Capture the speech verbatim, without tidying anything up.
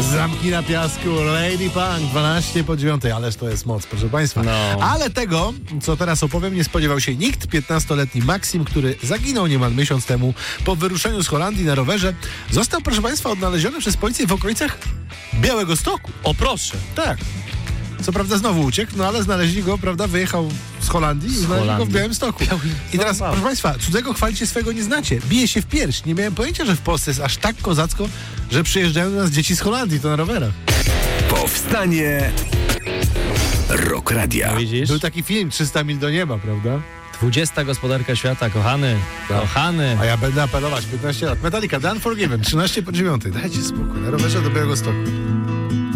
Zamki na piasku, Lady Punk, dwanaście po dziewiątej, ależ to jest moc, proszę państwa. No. Ale tego, co teraz opowiem, nie spodziewał się nikt. piętnastoletni Maksim, który zaginął niemal miesiąc temu po wyruszeniu z Holandii na rowerze, został, proszę państwa, odnaleziony przez policję w okolicach Białegostoku. O proszę. Tak. Co prawda znowu uciekł, no ale znaleźli go, prawda, wyjechał z Holandii i znaleźli Holandii. go w Białymstoku. I teraz, No, proszę państwa, cudzego chwalić się swego nie znacie. Bije się w pierś. Nie miałem pojęcia, że w Polsce jest aż tak kozacko, że przyjeżdżają do nas dzieci z Holandii, to na rowerach. Powstanie Rock Radia. Widzisz? Był taki film trzysta mil do nieba, prawda? dwudziesta gospodarka świata, kochany, kochany. A ja będę apelować, piętnaście lat. Metallica, The Unforgiven, trzynaście po dziewiątej. Dajcie spokój, na rowerze do Białegostoku.